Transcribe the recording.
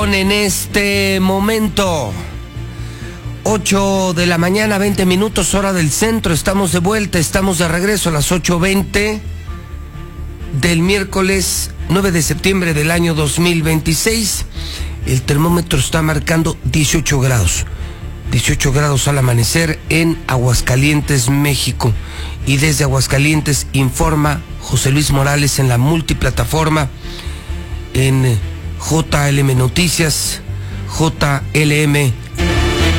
En este momento, 8 de la mañana, 20 minutos, hora del centro. Estamos de vuelta, estamos de regreso a las 8:20 del miércoles 9 de septiembre del año 2026. El termómetro está marcando 18 grados. 18 grados al amanecer en Aguascalientes, México. Y desde Aguascalientes informa José Luis Morales en la multiplataforma, en JLM Noticias, JLM